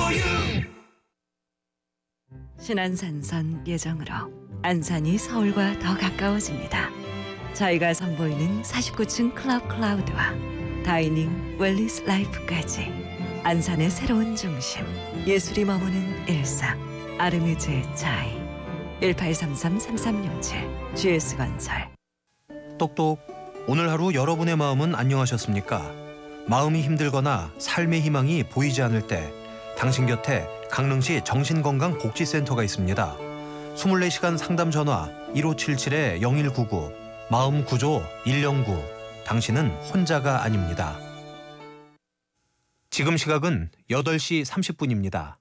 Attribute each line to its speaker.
Speaker 1: 신안산선 예정으로 안산이 서울과 더 가까워집니다. 저희가 선보이는 49층 클럽 클라우드와 다이닝 웰리스 라이프까지 안산의 새로운 중심, 예술이 머무는 일상, 아르미즈의 차이. 1833-3367 GS건설.
Speaker 2: 똑똑, 오늘 하루 여러분의 마음은 안녕하셨습니까? 마음이 힘들거나 삶의 희망이 보이지 않을 때 당신 곁에 강릉시 정신건강복지센터가 있습니다. 24시간 상담 전화 1577-0199, 마음구조 109. 당신은 혼자가 아닙니다. 지금 시각은 8시 30분입니다.